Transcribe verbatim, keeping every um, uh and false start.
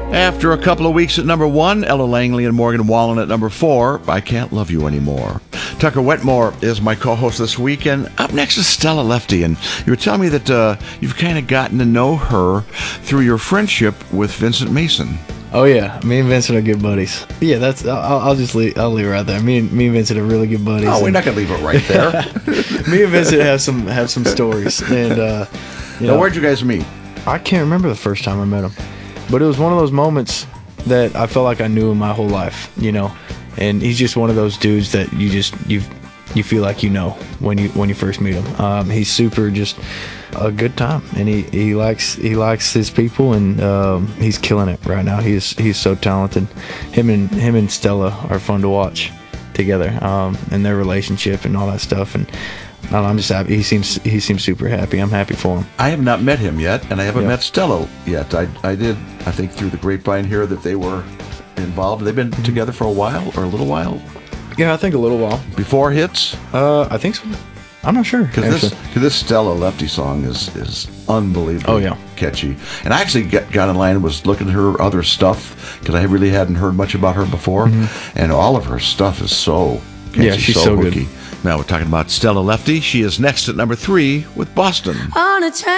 After a couple of weeks at number one, Ella Langley and Morgan Wallen at number four, I Can't Love You Anymore. Tucker Wetmore is my co-host this week, and up next is Stella Lefty. And you were telling me that uh, you've kind of gotten to know her through your friendship with Vincent Mason. Oh yeah, me and Vincent are good buddies. Yeah, that's. I'll, I'll just leave. I'll leave it right there. Me and me and Vincent are really good buddies. Oh, we're not gonna leave it right there. Me and Vincent have some have some stories, and uh, you now, know, where'd you guys meet? I can't remember the first time I met him, but it was one of those moments that I felt like I knew him my whole life. You know, and he's just one of those dudes that you just you you feel like you know when you when you first meet him. Um, he's super just. A good time, and he, he likes he likes his people, and um, he's killing it right now. He's he's so talented. Him and him and Stella are fun to watch together, um, and their relationship and all that stuff. And I don't know, I'm just happy. He seems he seems super happy. I'm happy for him. I have not met him yet, and I haven't Yeah. met Stella yet. I I did I think through the grapevine here that they were involved. They've been together for a while or a little while Yeah, I think a little while. before hits. Uh, I think so. I'm not sure. Because this, actually. cause this Stella Lefty song is, is unbelievably Oh, yeah. catchy. And I actually got, got in line and was looking at her other stuff because I really hadn't heard much about her before. Mm-hmm. And all of her stuff is so catchy, Yeah, she's so, so good. hooky. Now we're talking about Stella Lefty. She is next at number three with Boston. On a train.